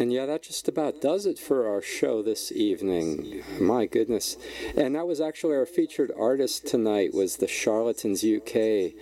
And yeah, that just about does it for our show this evening. My goodness. And that was actually our featured artist tonight was the Charlatans UK.